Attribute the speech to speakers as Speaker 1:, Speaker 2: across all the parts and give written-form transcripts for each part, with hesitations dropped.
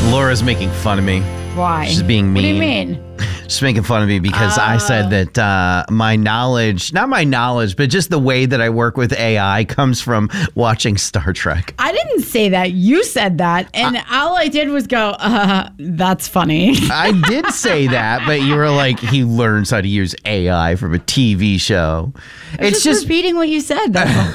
Speaker 1: Laura's making fun of me.
Speaker 2: Why?
Speaker 1: She's being mean.
Speaker 2: What do you mean?
Speaker 1: She's making fun of me because I said that my knowledge, not my knowledge, but just the way that I work with AI comes from watching Star Trek.
Speaker 2: I didn't say that. You said that. And all I did was go, that's funny.
Speaker 1: I did say that, but you were like, he learns how to use AI from a TV show.
Speaker 2: It's just repeating what you said, though.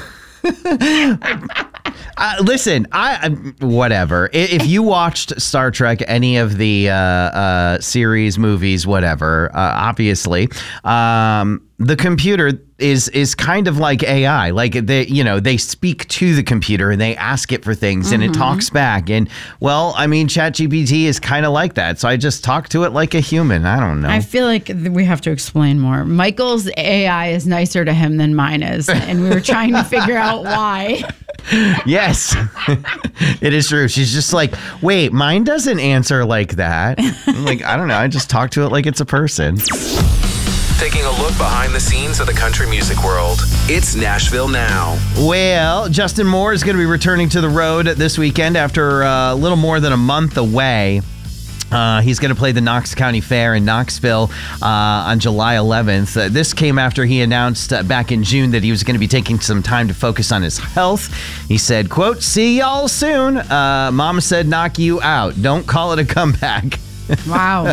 Speaker 1: Listen, whatever. If you watched Star Trek, any of the series, movies, whatever, obviously, the computer is kind of like AI. Like they speak to the computer and they ask it for things and it talks back. And well, I mean, ChatGPT is kind of like that. So I just talk to it like a human. I don't know.
Speaker 2: I feel like we have to explain more. Michael's AI is nicer to him than mine is, and we were trying to figure out why.
Speaker 1: Yes, it is true. She's just like, wait, mine doesn't answer like that. I'm like, I don't know. I just talk to it like it's a person.
Speaker 3: Taking a look behind the scenes of the country music world. It's Nashville Now.
Speaker 1: Well, Justin Moore is going to be returning to the road this weekend after a little more than a month away. He's going to play the Knox County Fair in Knoxville on July 11th. This came after he announced back in June that he was going to be taking some time to focus on his health. He said, quote, "See y'all soon. Mama said knock you out. Don't call it a comeback."
Speaker 2: Wow.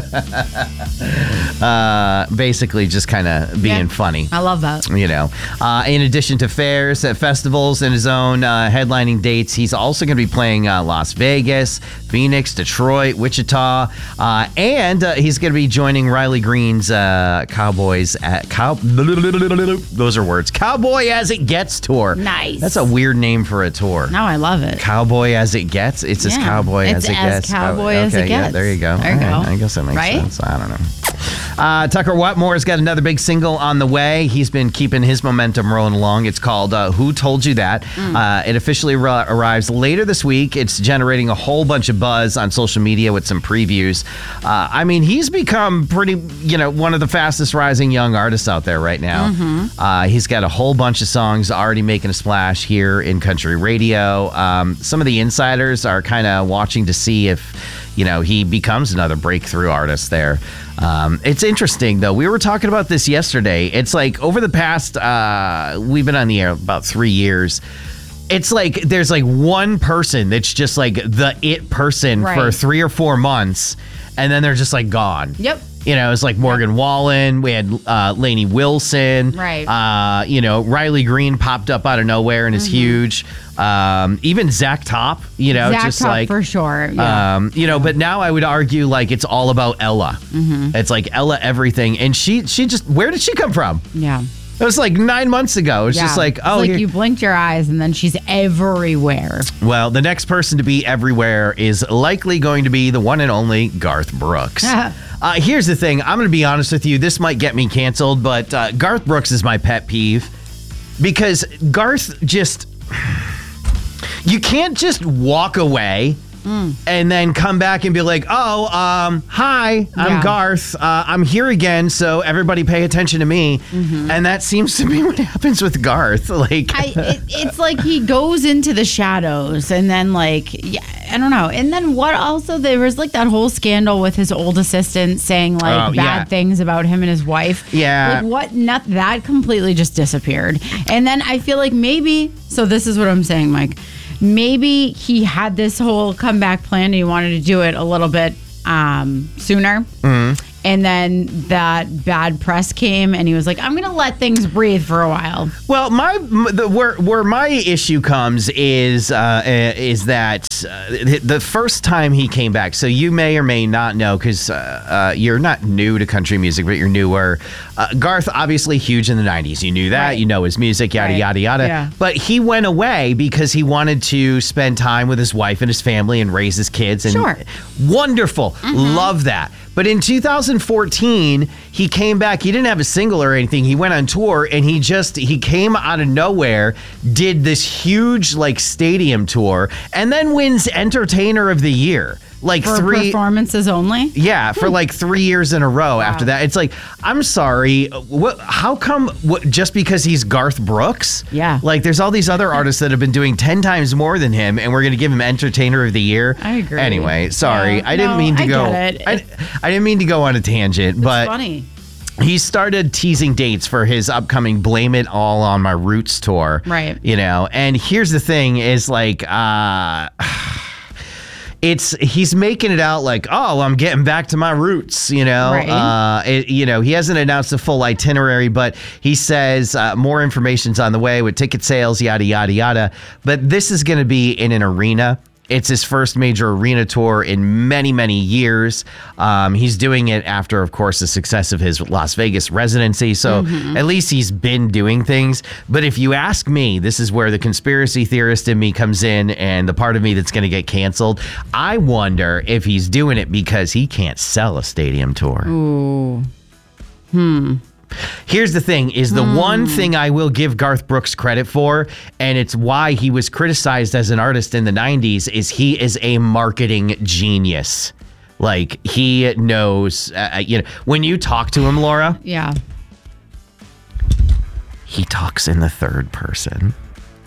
Speaker 1: Basically just kind of being funny.
Speaker 2: I love that.
Speaker 1: You know, in addition to fairs, festivals, and his own headlining dates, he's also going to be playing Las Vegas, Phoenix, Detroit, Wichita, and he's going to be joining Riley Green's Cowboys at those are words. Cowboy As It Gets tour.
Speaker 2: Nice.
Speaker 1: That's a weird name for a tour.
Speaker 2: No, I love it.
Speaker 1: Cowboy As It Gets. It's as cowboy as it gets.
Speaker 2: Cowboy as it gets.
Speaker 1: Yeah, there you go.
Speaker 2: There you go.
Speaker 1: I guess that makes sense. I don't know. Tucker Whatmore's got another big single on the way. He's been keeping his momentum rolling along. It's called Who Told You That? It officially arrives later this week. It's generating a whole bunch of buzz on social media with some previews. I mean, he's become pretty, one of the fastest rising young artists out there right now. He's got a whole bunch of songs already making a splash here in country radio. Some of the insiders are kind of watching to see if he becomes another breakthrough artist there. It's interesting, though. We were talking about this yesterday. It's like over the past, we've been on the air about 3 years. It's like there's like one person that's just like the it person for 3 or 4 months, and then they're just like gone.
Speaker 2: Yep.
Speaker 1: It's like Morgan Wallen. We had Lainey Wilson.
Speaker 2: Right.
Speaker 1: Riley Green popped up out of nowhere and is huge. Even Zach Top,
Speaker 2: Zach
Speaker 1: just
Speaker 2: Top
Speaker 1: like
Speaker 2: for sure. Yeah.
Speaker 1: But now I would argue like it's all about Ella. It's like Ella everything, and she just where did she come from?
Speaker 2: Yeah.
Speaker 1: It was like 9 months ago. It's just like, oh,
Speaker 2: it's like you blinked your eyes and then she's everywhere.
Speaker 1: Well, the next person to be everywhere is likely going to be the one and only Garth Brooks. Here's the thing. I'm going to be honest with you. This might get me canceled, but Garth Brooks is my pet peeve because Garth just, you can't just walk away and then come back and be like, oh, hi, I'm Garth. I'm here again, so everybody pay attention to me. And that seems to be what happens with Garth.
Speaker 2: It's like he goes into the shadows and then I don't know. And then what also, there was like that whole scandal with his old assistant saying bad things about him and his wife.
Speaker 1: Yeah.
Speaker 2: That completely just disappeared. And then I feel like so this is what I'm saying, Mike. Maybe he had this whole comeback plan and he wanted to do it a little bit sooner. And then that bad press came and he was like, I'm going to let things breathe for a while.
Speaker 1: Well, where my issue comes is that the first time he came back, so you may or may not know because you're not new to country music, but you're newer. Garth, obviously huge in the 90s. You knew that. Right. You know his music, yada, yada, yada. Yeah. But he went away because he wanted to spend time with his wife and his family and raise his kids. And wonderful. Love that. But in 2014, he came back. He didn't have a single or anything. He went on tour and he came out of nowhere, did this huge stadium tour, and then wins Entertainer of the Year. like
Speaker 2: For
Speaker 1: 3
Speaker 2: performances only?
Speaker 1: Yeah, for like 3 years in a row after that. It's like, I'm sorry. How come just because he's Garth Brooks?
Speaker 2: Yeah.
Speaker 1: Like, there's all these other artists that have been doing 10 times more than him, and we're going to give him Entertainer of the Year?
Speaker 2: I agree.
Speaker 1: Anyway, sorry.
Speaker 2: Yeah,
Speaker 1: I didn't
Speaker 2: no,
Speaker 1: mean to
Speaker 2: I
Speaker 1: go.
Speaker 2: get it.
Speaker 1: I didn't mean to go on a tangent, but
Speaker 2: Funny.
Speaker 1: he started teasing dates for his upcoming Blame It All on My Roots tour.
Speaker 2: Right.
Speaker 1: You know, and here's the thing is like, he's making it out like, oh, I'm getting back to my roots, you know.
Speaker 2: Right.
Speaker 1: He hasn't announced a full itinerary, but he says more information's on the way with ticket sales, yada, yada, yada. But this is going to be in an arena. It's his first major arena tour in many, many years. He's doing it after, of course, the success of his Las Vegas residency. So at least he's been doing things. But if you ask me, this is where the conspiracy theorist in me comes in and the part of me that's going to get canceled. I wonder if he's doing it because he can't sell a stadium tour.
Speaker 2: Ooh.
Speaker 1: Here's the thing, is the one thing I will give Garth Brooks credit for, and it's why he was criticized as an artist in the 90s, is he is a marketing genius. Like, he knows, when you talk to him, Laura,
Speaker 2: Yeah.
Speaker 1: he talks in the third person.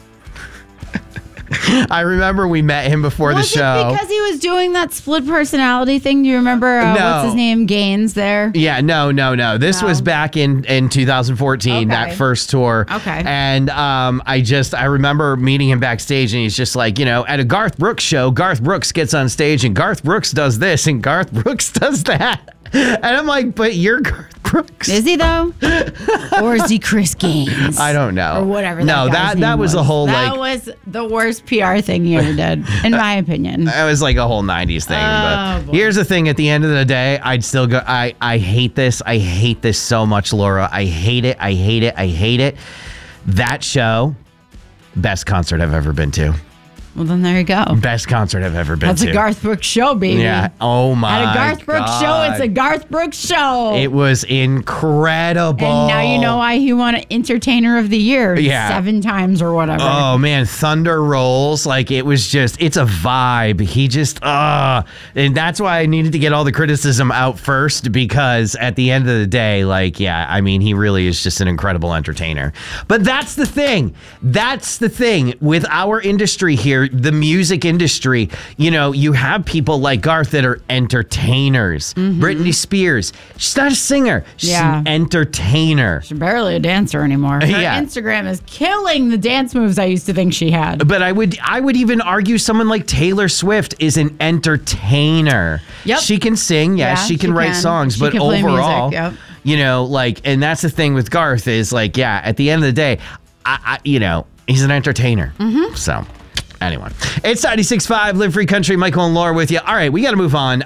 Speaker 1: I remember we met him before the show.
Speaker 2: Was it because he was doing that split personality thing? Do you remember,
Speaker 1: No.
Speaker 2: what's his name, Gaines there?
Speaker 1: Yeah, no. This was back in 2014, that
Speaker 2: Okay.
Speaker 1: first tour.
Speaker 2: Okay.
Speaker 1: And I remember meeting him backstage, and he's just like, at a Garth Brooks show, Garth Brooks gets on stage, and Garth Brooks does this, and Garth Brooks does that. And I'm like, but you're Garth Brooks.
Speaker 2: Is he though? Or is he Chris Gaines?
Speaker 1: I don't know.
Speaker 2: Or whatever.
Speaker 1: No,
Speaker 2: that
Speaker 1: that was a whole
Speaker 2: that was the worst PR thing he ever did, in my opinion.
Speaker 1: That was like a whole 90s thing. But
Speaker 2: boy.
Speaker 1: here's the thing, at the end of the day, I'd still go, I hate this. I hate this so much, Laura. I hate it. I hate it. I hate it. That show, best concert I've ever been to.
Speaker 2: Well, then there you go.
Speaker 1: Best concert I've ever been
Speaker 2: That's
Speaker 1: to.
Speaker 2: a Garth Brooks show, baby.
Speaker 1: Yeah. Oh my
Speaker 2: At a Garth Brooks show, it's a Garth Brooks show.
Speaker 1: It was incredible.
Speaker 2: And now you know why he won Entertainer of the Year 7 times or whatever.
Speaker 1: Oh man, Thunder Rolls. Like, it was just, it's a vibe. He just, and that's why I needed to get all the criticism out first, because at the end of the day, like, yeah, I mean, he really is just an incredible entertainer. But that's the thing. That's the thing with our industry here, the music industry. You have people like Garth that are entertainers. Britney Spears, she's not a singer. She's an entertainer.
Speaker 2: She's barely a dancer anymore. Her Instagram is killing the dance moves I used to think she had.
Speaker 1: But I would even argue someone like Taylor Swift is an entertainer.
Speaker 2: Yep.
Speaker 1: She can sing, yes, she can write songs,
Speaker 2: She
Speaker 1: but
Speaker 2: can play
Speaker 1: overall,
Speaker 2: music, yep.
Speaker 1: and that's the thing with Garth is like, yeah, at the end of the day, he's an entertainer. So, anyway, it's 96.5 Live Free Country. Michael and Laura with you. All right, we got to move on.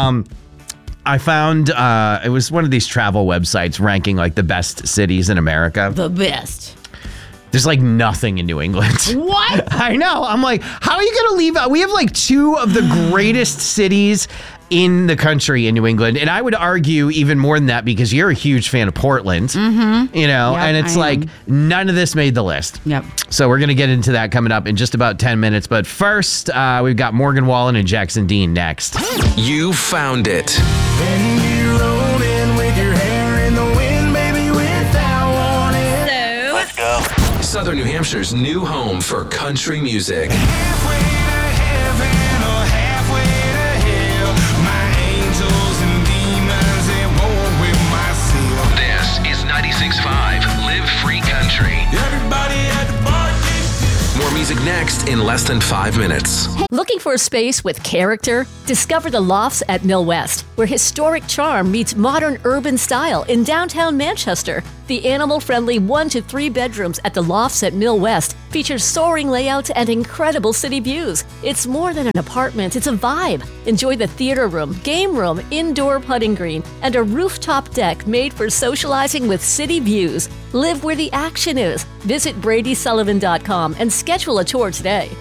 Speaker 1: I found it was one of these travel websites ranking like the best cities in America.
Speaker 2: The best.
Speaker 1: There's like nothing in New England.
Speaker 2: What?
Speaker 1: I know. I'm like, how are you going to leave out? We have like 2 of the greatest cities in the country in New England. And I would argue even more than that, because you're a huge fan of Portland, and it's like none of this made the list.
Speaker 2: Yep.
Speaker 1: So we're going to get into that coming up in just about 10 minutes. But first, we've got Morgan Wallen and Jackson Dean next.
Speaker 3: You found it.
Speaker 4: Then you roll in with your hair in the wind, baby, without warning.
Speaker 3: Let's go. Southern New Hampshire's new home for country music.
Speaker 4: Halfway to heaven or halfway to hell, my angels and demons at war with myself.
Speaker 3: This is 96.5 Live Free Country.
Speaker 4: Everybody at the bar.
Speaker 3: More music next in less than 5 minutes.
Speaker 5: Looking for a space with character? Discover the Lofts at Mill West, where historic charm meets modern urban style in downtown Manchester. The animal-friendly 1 to 3 bedrooms at the Lofts at Mill West features soaring layouts and incredible city views. It's more than an apartment, it's a vibe. Enjoy the theater room, game room, indoor putting green, and a rooftop deck made for socializing with city views. Live where the action is. Visit BradySullivan.com and schedule a tour today.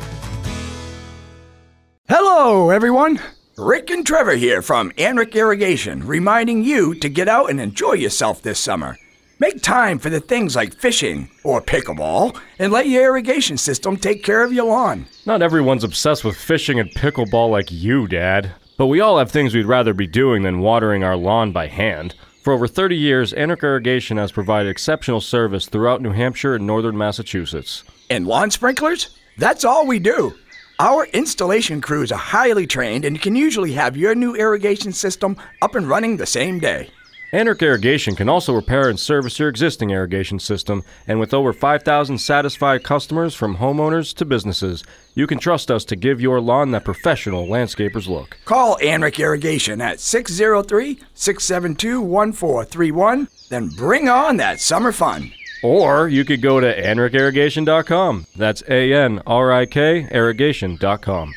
Speaker 6: Hello, everyone. Rick and Trevor here from Anric Irrigation, reminding you to get out and enjoy yourself this summer. Make time for the things like fishing or pickleball and let your irrigation system take care of your lawn.
Speaker 7: Not everyone's obsessed with fishing and pickleball like you, Dad. But we all have things we'd rather be doing than watering our lawn by hand. For over 30 years, Anric Irrigation has provided exceptional service throughout New Hampshire and northern Massachusetts.
Speaker 6: And lawn sprinklers? That's all we do. Our installation crews are highly trained and can usually have your new irrigation system up and running the same day.
Speaker 7: Anric Irrigation can also repair and service your existing irrigation system, and with over 5,000 satisfied customers from homeowners to businesses, you can trust us to give your lawn that professional landscaper's look.
Speaker 6: Call Anric Irrigation at 603-672-1431, then bring on that summer fun.
Speaker 7: Or you could go to AnricIrrigation.com. That's A-N-R-I-K irrigation.com.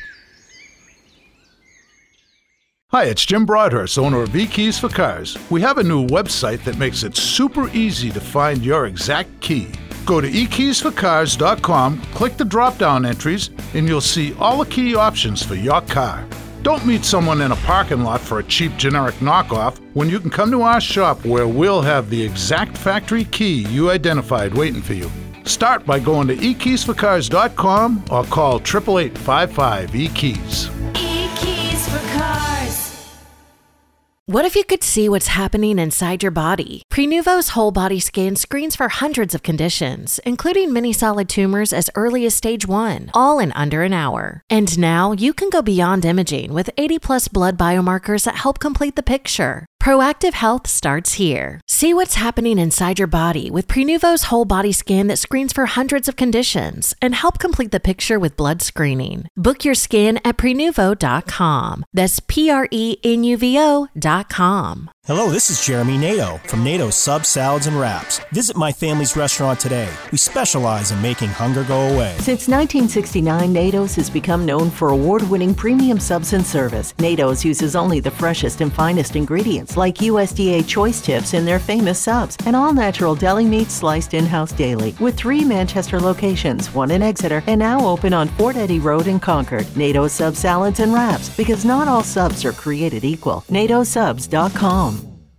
Speaker 8: Hi, it's Jim Broadhurst, owner of eKeys for Cars. We have a new website that makes it super easy to find your exact key. Go to eKeysForCars.com, click the drop-down entries, and you'll see all the key options for your car. Don't meet someone in a parking lot for a cheap generic knockoff when you can come to our shop where we'll have the exact factory key you identified waiting for you. Start by going to eKeysForCars.com or call 888-55-EKEYS.
Speaker 9: eKeys for Cars.
Speaker 10: What if you could see what's happening inside your body? Prenuvo's whole body scan screens for hundreds of conditions, including many solid tumors as early as stage 1, all in under an hour. And now you can go beyond imaging with 80+ blood biomarkers that help complete the picture. Proactive health starts here. See what's happening inside your body with Prenuvo's whole body scan that screens for hundreds of conditions and help complete the picture with blood screening. Book your scan at Prenuvo.com. That's Prenuvo.com.
Speaker 11: Hello, this is Jeremy Nato from Nato Sub Salads and Wraps. Visit my family's restaurant today. We specialize in making hunger go away.
Speaker 12: Since 1969, Nato's has become known for award-winning premium subs and service. Nato's uses only the freshest and finest ingredients like USDA choice tips in their famous subs and all-natural deli meat sliced in-house daily. With 3 Manchester locations, 1 in Exeter, and now open on Fort Eddy Road in Concord. Nato's Sub Salads and Wraps, because not all subs are created equal. NatoSubs.com.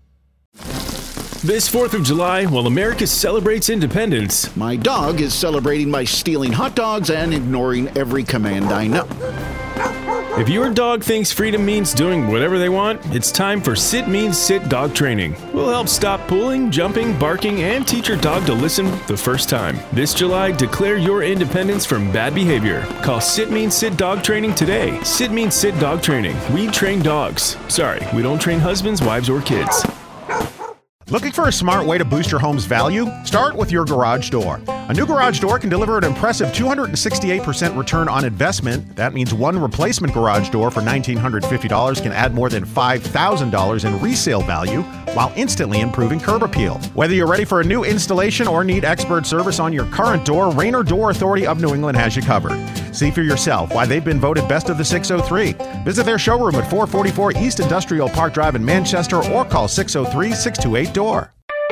Speaker 13: This 4th of July, while America celebrates independence,
Speaker 14: my dog is celebrating by stealing hot dogs and ignoring every command I know.
Speaker 13: If your dog thinks freedom means doing whatever they want, it's time for Sit Means Sit dog training. We'll help stop pulling, jumping, barking, and teach your dog to listen the first time. This July, declare your independence from bad behavior. Call Sit Means Sit dog training today. Sit Means Sit dog training. We train dogs. Sorry, we don't train husbands, wives, or kids.
Speaker 15: Looking for a smart way to boost your home's value? Start with your garage door. A new garage door can deliver an impressive 268% return on investment. That means one replacement garage door for $1,950 can add more than $5,000 in resale value while instantly improving curb appeal. Whether you're ready for a new installation or need expert service on your current door, Rainer Door Authority of New England has you covered. See for yourself why they've been voted Best of the 603. Visit their showroom at 444 East Industrial Park Drive in Manchester or call 603-628-DOOR.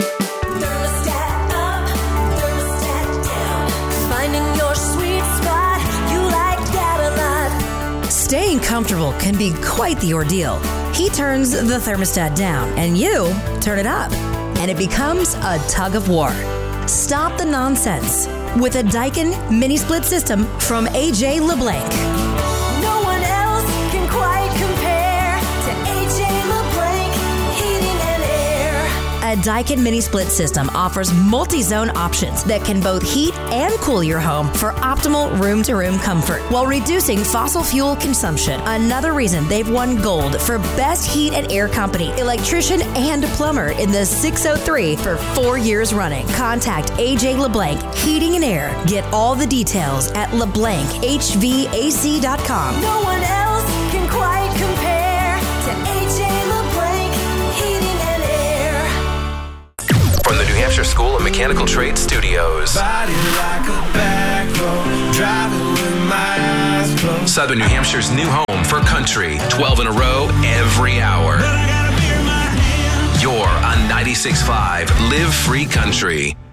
Speaker 16: Staying comfortable can be quite the ordeal. He turns the thermostat down, and you turn it up, and it becomes a tug of war. Stop the nonsense with a Daikin mini split system from AJ LeBlanc.
Speaker 9: No one else can quite compare to AJ LeBlanc Heating and Air.
Speaker 16: A Daikin mini split system offers multi-zone options that can both heat and cool your home for optimal room-to-room comfort while reducing fossil fuel consumption. Another reason they've won gold for Best Heat and Air Company, electrician, and plumber in the 603 for 4 years running. Contact AJ LeBlanc Heating and Air. Get all the details at LeBlancHVAC.com.
Speaker 9: No one else can quite compare to AJ LeBlanc Heating and Air.
Speaker 3: From the New Hampshire School of Mechanical Trades Studios.
Speaker 4: Body like a back road, driving with my eyes closed.
Speaker 3: Southern New Hampshire's new home for country. 12 in a row, every hour.
Speaker 4: But I got a beer in my hand.
Speaker 3: You're on 96.5 Live Free Country.